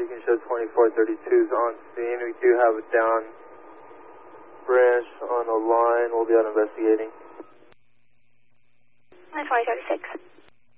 can show 2432's on scene. We do have a down branch on the line. We'll be out investigating. 2036.